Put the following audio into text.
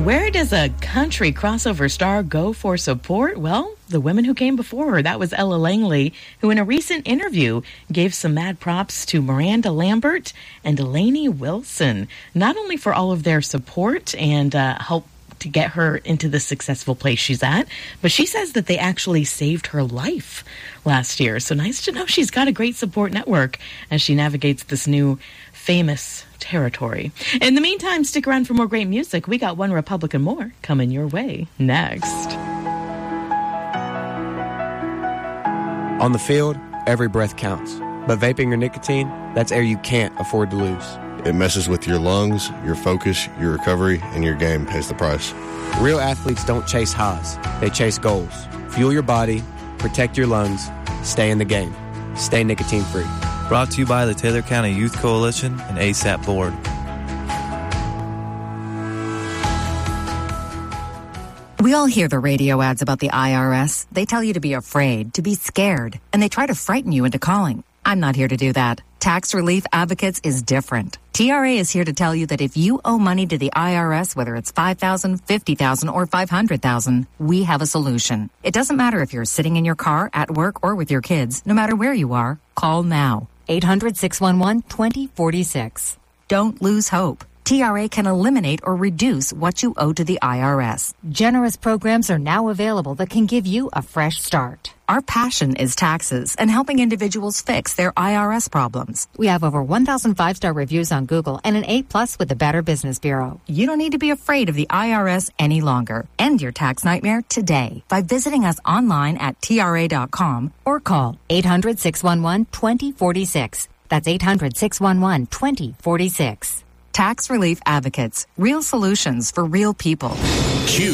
Where does a country crossover star go for support? Well, the women who came before her. That was Ella Langley, who in a recent interview gave some mad props to Miranda Lambert and Delaney Wilson, not only for all of their support and help to get her into the successful place she's at, but she says that they actually saved her life last year. So nice to know she's got a great support network as she navigates this new famous territory. In the meantime, stick around for more great music. We got One Republican more coming your way next. On the field, every breath counts. But vaping or nicotine, that's air you can't afford to lose. It messes with your lungs, your focus, your recovery, and your game pays the price. Real athletes don't chase highs. They chase goals. Fuel your body, protect your lungs, stay in the game. Stay nicotine-free. Brought to you by the Taylor County Youth Coalition and ASAP Board. We all hear the radio ads about the IRS. They tell you to be afraid, to be scared, and they try to frighten you into calling. I'm not here to do that. Tax Relief Advocates is different. TRA is here to tell you that if you owe money to the IRS, whether it's $5,000, $50,000, or $500,000, we have a solution. It doesn't matter if you're sitting in your car, at work, or with your kids. No matter where you are, call now. 800-611-2046. Don't lose hope. TRA can eliminate or reduce what you owe to the IRS. Generous programs are now available that can give you a fresh start. Our passion is taxes and helping individuals fix their IRS problems. We have over 1,000 5-star reviews on Google and an A+ with the Better Business Bureau. You don't need to be afraid of the IRS any longer. End your tax nightmare today by visiting us online at TRA.com or call 800-611-2046. That's 800-611-2046. Tax Relief Advocates. Real solutions for real people.